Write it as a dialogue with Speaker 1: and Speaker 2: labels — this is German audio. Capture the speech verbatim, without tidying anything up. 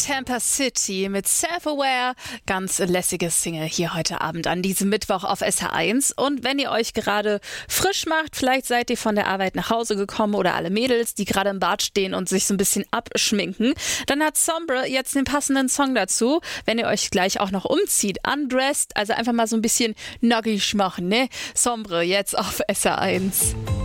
Speaker 1: Tampa City mit Self-Aware. Ganz lässiges Single hier heute Abend an diesem Mittwoch auf S R eins. Und wenn ihr euch gerade frisch macht, vielleicht seid ihr von der Arbeit nach Hause gekommen oder alle Mädels, die gerade im Bad stehen und sich so ein bisschen abschminken, dann hat Sombre jetzt den passenden Song dazu. Wenn ihr euch gleich auch noch umzieht, undressed, also einfach mal so ein bisschen nackig machen, ne? Sombre jetzt auf S R eins.